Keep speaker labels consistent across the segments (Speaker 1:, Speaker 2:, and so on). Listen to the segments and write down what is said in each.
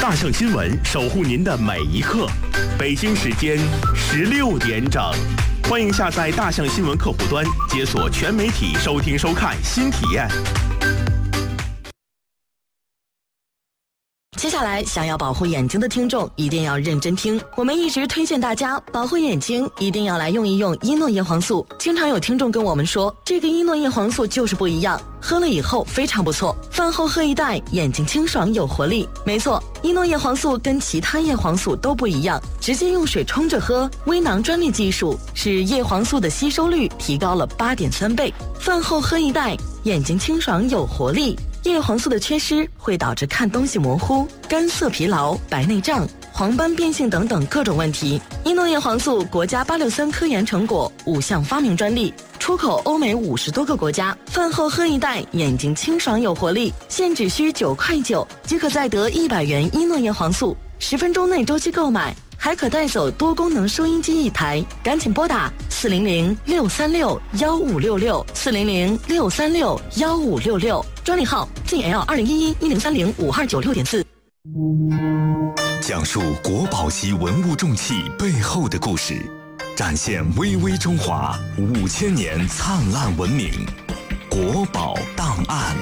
Speaker 1: 大象新闻守护您的每一刻。北京时间16点整，欢迎下载大象新闻客户端，解锁全媒体收听收看新体验。
Speaker 2: 接下来，想要保护眼睛的听众一定要认真听。我们一直推荐大家保护眼睛，一定要来用一用伊诺叶黄素。经常有听众跟我们说，这个伊诺叶黄素就是不一样，喝了以后非常不错，饭后喝一袋，眼睛清爽有活力。没错，伊诺叶黄素跟其他叶黄素都不一样，直接用水冲着喝，微囊专利技术使叶黄素的吸收率提高了8.3倍。饭后喝一袋，眼睛清爽有活力。叶黄素的缺失会导致看东西模糊、干涩疲劳、白内障、黄斑变性等等各种问题。伊诺叶黄素国家863科研成果，5项发明专利，出口欧美50多个国家。饭后喝一袋，眼睛清爽有活力，现只需9.9块即可再得100元伊诺叶黄素，10分钟内周期购买，还可带走多功能收音机1台。赶紧拨打400-636-1566，400-636-1566，专利号 ZL2011-1030-5296.4。
Speaker 3: 讲述国宝级文物重器背后的故事，展现巍巍中华5000年灿烂文明。国宝档案。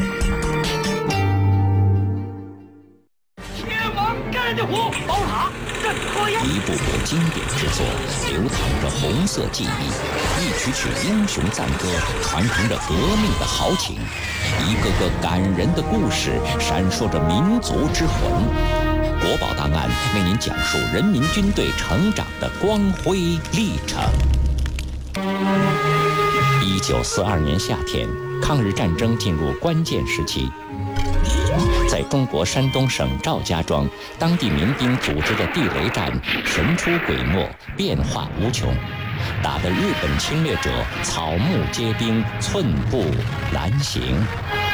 Speaker 4: 天王盖地虎，宝塔镇河妖。
Speaker 5: 一部部经典之作，流淌着红色记忆；一曲曲英雄赞歌，传承着革命的豪情；一个个感人的故事，闪烁着民族之魂。国宝档案为您讲述人民军队成长的光辉历程。1942年夏天，抗日战争进入关键时期。在中国山东省赵家庄，当地民兵组织的地雷战神出鬼没，变化无穷，打得日本侵略者草木皆兵，寸步难行。